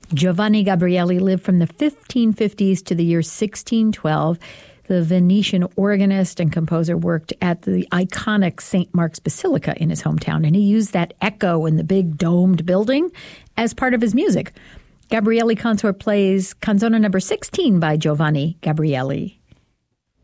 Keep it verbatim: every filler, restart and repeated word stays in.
Giovanni Gabrieli lived from the fifteen fifties to the year sixteen twelve. The Venetian organist and composer worked at the iconic Saint Mark's Basilica in his hometown, and he used that echo in the big domed building as part of his music. Gabrieli Consort plays Canzona number sixteen by Giovanni Gabrieli.